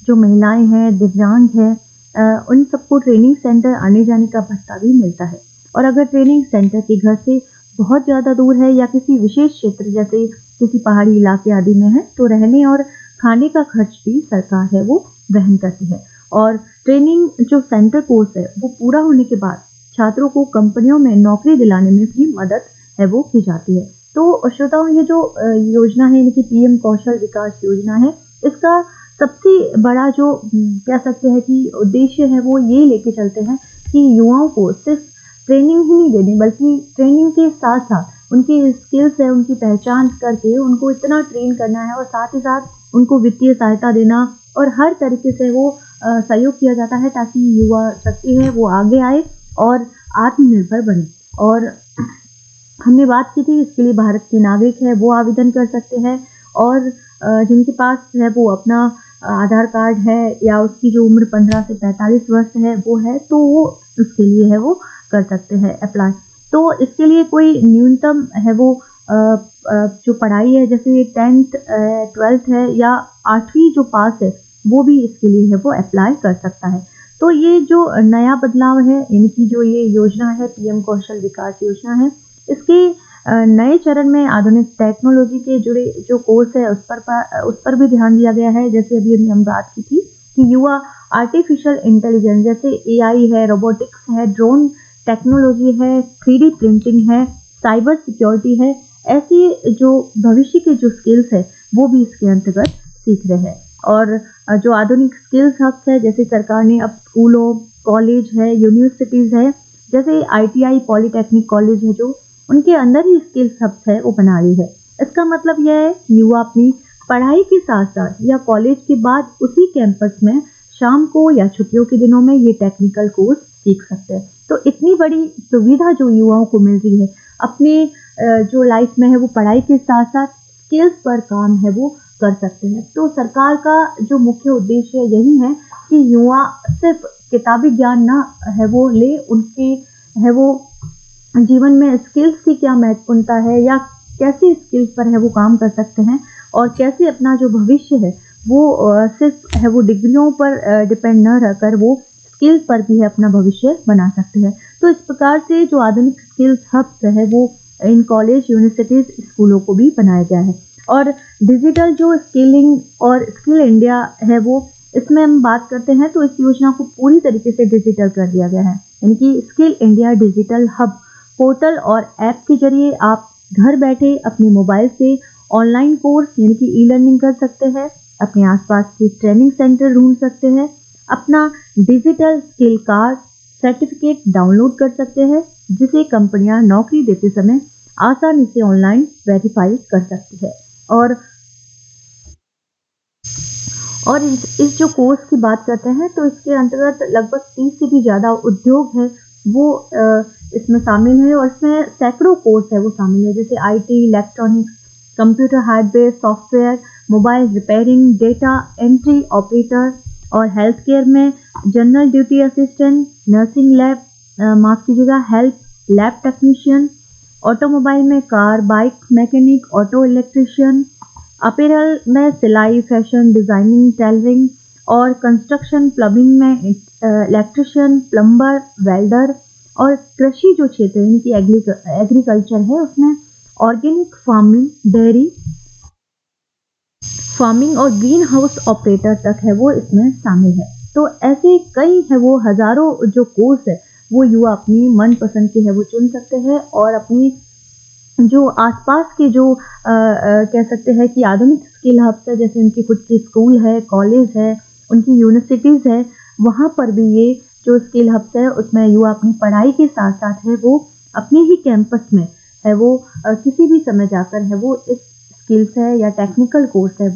जो महिलाएं हैं, दिव्यांग हैं, उन सबको ट्रेनिंग सेंटर आने जाने का भत्ता भी मिलता है। और अगर ट्रेनिंग सेंटर के घर से बहुत ज़्यादा दूर है या किसी विशेष क्षेत्र जैसे किसी पहाड़ी इलाके आदि में है, तो रहने और खाने का खर्च भी सरकार है वो वहन करती है। और ट्रेनिंग जो सेंटर कोर्स है वो पूरा होने के बाद छात्रों को कंपनियों में नौकरी दिलाने में भी मदद है वो की जाती है। तो श्रोताओं, ये जो योजना है यानी कि पीएम कौशल विकास योजना है, इसका सबसे बड़ा जो कह सकते हैं कि उद्देश्य है वो ये लेके चलते हैं कि युवाओं को सिर्फ ट्रेनिंग ही नहीं देनी, बल्कि ट्रेनिंग के साथ साथ उनकी स्किल्स है उनकी पहचान करके उनको इतना ट्रेन करना है और साथ ही साथ उनको वित्तीय सहायता देना और हर तरीके से वो सहयोग किया जाता है ताकि युवा शक्ति है वो आगे आए और आत्मनिर्भर बने। और हमने बात की थी इसके लिए भारत के नागरिक है वो आवेदन कर सकते हैं और जिनके पास है वो अपना आधार कार्ड है या उसकी जो उम्र 15 से 45 वर्ष है वो है, तो वो उसके लिए है वो कर सकते हैं अप्लाई। तो इसके लिए कोई न्यूनतम है वो जो पढ़ाई है जैसे 10th 12th है या 8वीं जो पास है वो भी इसके लिए है वो अप्लाई कर सकता है। तो ये जो नया बदलाव है यानी कि जो ये योजना है पीएम कौशल विकास योजना है, इसके नए चरण में आधुनिक टेक्नोलॉजी के जुड़े जो कोर्स है उस पर भी ध्यान दिया गया है। जैसे अभी हम बात की थी कि युवा आर्टिफिशियल इंटेलिजेंस जैसे एआई है, रोबोटिक्स है, ड्रोन टेक्नोलॉजी है, 3D प्रिंटिंग है, साइबर सिक्योरिटी है, ऐसी जो भविष्य के जो स्किल्स है वो भी इसके अंतर्गत सीख रहे हैं। और जो आधुनिक स्किल्स हब्स है जैसे सरकार ने अब स्कूलों, कॉलेज है, यूनिवर्सिटीज़ है जैसे आईटीआई, पॉलिटेक्निक कॉलेज है जो उनके अंदर ही स्किल्स हब्स है वो बना रही है। इसका मतलब यह है कि युवा अपनी पढ़ाई के साथ साथ या कॉलेज के बाद उसी कैंपस में शाम को या छुट्टियों के दिनों में ये टेक्निकल कोर्स सीख सकते हैं। तो इतनी बड़ी सुविधा जो युवाओं को मिल रही है अपने जो लाइफ में है वो पढ़ाई के साथ साथ स्किल्स पर काम है वो कर सकते हैं। तो सरकार का जो मुख्य उद्देश्य यही है कि युवा सिर्फ किताबी ज्ञान ना है वो ले, उनके है वो जीवन में स्किल्स की क्या महत्वपूर्णता है या कैसे स्किल्स पर है वो काम कर सकते हैं और कैसे अपना जो भविष्य है वो सिर्फ है वो डिग्रियों पर डिपेंड न रहकर वो स्किल्स पर भी है अपना भविष्य बना सकते हैं। तो इस प्रकार से जो आधुनिक स्किल्स हब्स है वो इन कॉलेज, यूनिवर्सिटीज, स्कूलों को भी बनाया गया है। और डिजिटल जो स्किलिंग और स्किल इंडिया है वो इसमें हम बात करते हैं तो इस योजना को पूरी तरीके से डिजिटल कर दिया गया है। यानी कि skill India digital hub portal और ऐप के जरिए आप घर बैठे अपने मोबाइल से ऑनलाइन कोर्स यानी कि ई लर्निंग कर सकते हैं, अपने आसपास के ट्रेनिंग सेंटर ढूंढ सकते हैं, अपना digital skill card certificate download कर सकते हैं जिसे कंपनियां नौकरी देते समय आसानी से ऑनलाइन वेरीफाई कर सकती है। और इस जो कोर्स की बात करते हैं तो इसके अंतर्गत लगभग 30 से भी ज़्यादा उद्योग है वो इसमें शामिल है और इसमें सैकड़ों कोर्स है वो शामिल है जैसे IT, electronics, computer hardware, software, mobile repairing, data entry operator और हेल्थ केयर में general duty assistant, nursing lab, माफ कीजिएगा हेल्थ लैब टेक्नीशियन, ऑटोमोबाइल में car bike mechanic, auto electrician, apparel में सिलाई, फैशन डिज़ाइनिंग, टेलरिंग और कंस्ट्रक्शन प्लम्बिंग में electrician, plumber, welder और कृषि जो क्षेत्र यानी कि एग्रीकल्चर है उसमें ऑर्गेनिक फार्मिंग, डेयरी फार्मिंग और ग्रीन हाउस ऑपरेटर तक है वो इसमें शामिल है। तो ऐसे कई है वो हजारों जो कोर्स है वो युवा अपनी मनपसंद के है वो चुन सकते हैं और अपनी जो आसपास के जो कह सकते हैं कि आधुनिक स्किल हब्स है जैसे उनकी खुद की स्कूल है, कॉलेज है, उनकी यूनिवर्सिटीज़ है, वहाँ पर भी ये जो स्किल हब्स है उसमें युवा अपनी पढ़ाई के साथ साथ है वो अपने ही कैंपस में है वो किसी भी समय जाकर है वो इस स्किल्स है या टेक्निकल कोर्स है